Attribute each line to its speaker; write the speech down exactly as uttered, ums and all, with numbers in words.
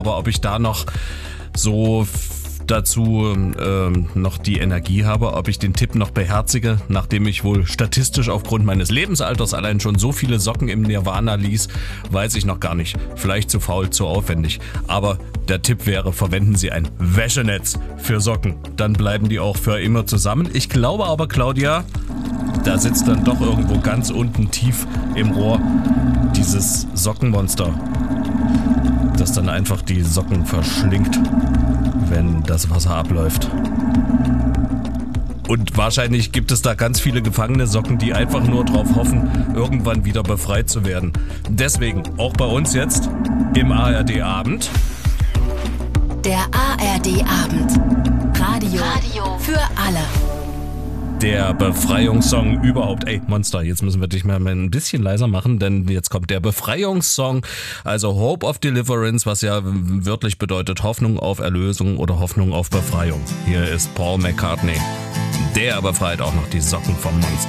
Speaker 1: Aber ob ich da noch so dazu ähm, noch die Energie habe, ob ich den Tipp noch beherzige, nachdem ich wohl statistisch aufgrund meines Lebensalters allein schon so viele Socken im Nirvana ließ, weiß ich noch gar nicht. Vielleicht zu faul, zu aufwendig. Aber der Tipp wäre, verwenden Sie ein Wäschenetz für Socken. Dann bleiben die auch für immer zusammen. Ich glaube aber, Claudia, da sitzt dann doch irgendwo ganz unten tief im Rohr dieses Sockenmonster, das dann einfach die Socken verschlingt, wenn das Wasser abläuft. Und wahrscheinlich gibt es da ganz viele gefangene Socken, die einfach nur drauf hoffen, irgendwann wieder befreit zu werden. Deswegen auch bei uns jetzt im A R D-Abend.
Speaker 2: Der A R D-Abend. Radio. Radio für alle.
Speaker 1: Der Befreiungssong überhaupt. Ey, Monster, jetzt müssen wir dich mal ein bisschen leiser machen, denn jetzt kommt der Befreiungssong, also Hope of Deliverance, was ja wörtlich bedeutet Hoffnung auf Erlösung oder Hoffnung auf Befreiung. Hier ist Paul McCartney. Der befreit auch noch die Socken vom Monster.